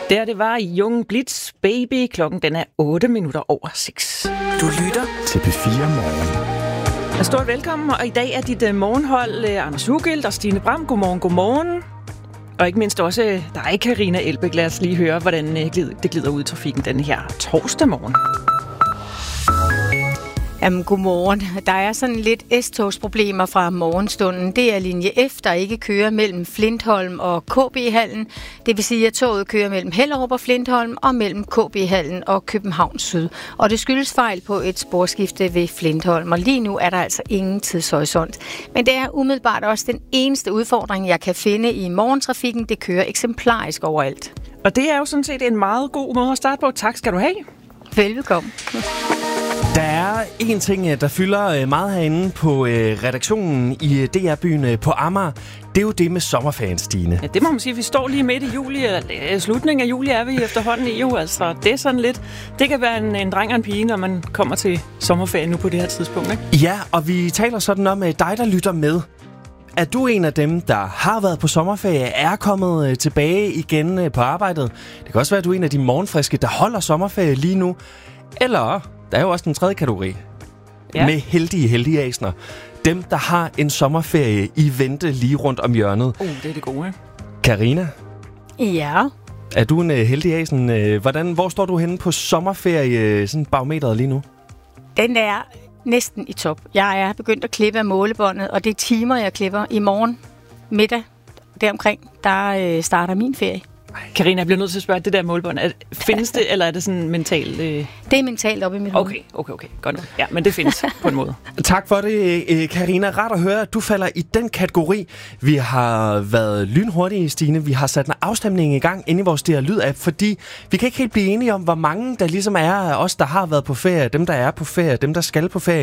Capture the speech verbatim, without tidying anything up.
Der det var Young Blitz Baby. Klokken den er otte minutter over seks. Du lytter til P fire Morgen. Stort velkommen, og i dag er dit uh, morgenhold uh, Anders Ugilt og Stine Bram. Godmorgen, godmorgen. Og ikke mindst også uh, dig, Karina Elbæk. Lad os lige høre, hvordan uh, det glider ud i trafikken den her torsdag morgen. Jamen, godmorgen. Der er sådan lidt S-togsproblemer fra morgenstunden. Det er linje F, der ikke kører mellem Flintholm og K B-hallen. Det vil sige, at toget kører mellem Hellerup og Flintholm og mellem K B-hallen og København Syd. Og det skyldes fejl på et sporskifte ved Flintholm. Og lige nu er der altså ingen tidshorisont. Men det er umiddelbart også den eneste udfordring, jeg kan finde i morgentrafikken. Det kører eksemplarisk overalt. Og det er jo sådan set en meget god måde at starte på. Tak skal du have. Velbekomme. Der er en ting, der fylder meget herinde på redaktionen i D R-byen på Amager. Det er jo det med sommerferien, Stine. Ja, det må man sige. Vi står lige midt i juli, eller slutningen af juli er vi efterhånden i jo. Altså, det er sådan lidt, det kan være en, en dreng og en pige, når man kommer til sommerferien nu på det her tidspunkt, ikke? Ja, og vi taler sådan om dig, der lytter med. Er du en af dem, der har været på sommerferie, er kommet tilbage igen på arbejdet? Det kan også være, at du er en af de morgenfriske, der holder sommerferie lige nu. Eller der er jo også den tredje kategori. Ja. Med heldige, heldige asner. Dem, der har en sommerferie i vente lige rundt om hjørnet. Uh, det er det gode, ikke? Karina? Ja? Er du en uh, heldig asen? Uh, hvordan, hvor står du henne på sommerferie, sådan barometeret lige nu? Den er næsten i top. Jeg er begyndt at klippe af målebåndet, og det er timer, jeg klipper. I morgen middag deromkring, der øh, starter min ferie. Karina, jeg bliver nødt til at spørge, det der målbånd, er, findes det, eller er det sådan mentalt? Øh... Det er mentalt op i mit hoved. Okay, okay, okay. Godt nok. Ja, men det findes på en måde. Tak for det, Karina. Rart at høre, at du falder i den kategori. Vi har været lynhurtige, Stine. Vi har sat en afstemning i gang inde i vores D R Lyd-app, fordi vi kan ikke helt blive enige om, hvor mange der ligesom er os, der har været på ferie, dem, der er på ferie, dem, der skal på ferie.